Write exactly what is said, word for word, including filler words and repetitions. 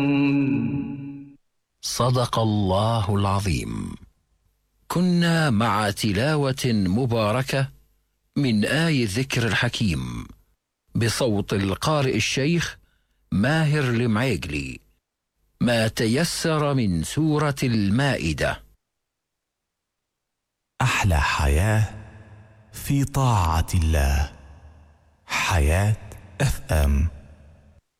صدق الله العظيم. كنا مع تلاوة مباركة من آي الذكر الحكيم بصوت القارئ الشيخ ماهر المعيقلي، ما تيسر من سورة المائدة. أحلى حياة في طاعة الله. حياة اف ام.